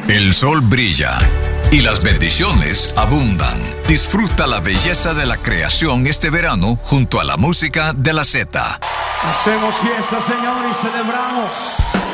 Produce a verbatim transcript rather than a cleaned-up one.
El sol brilla y las bendiciones abundan. Disfruta la belleza de la creación este verano junto a la música de la Z. Hacemos fiesta, Señor, y celebramos.